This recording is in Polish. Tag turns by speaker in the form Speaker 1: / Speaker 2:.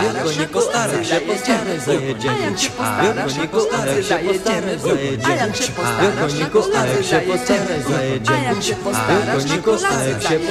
Speaker 1: koniku, ale się postaraj, zajedziemy. Koniku, ale się postaraj, zajedziemy. Koniku, ale się postaraj, zajedziemy. Koniku, ale się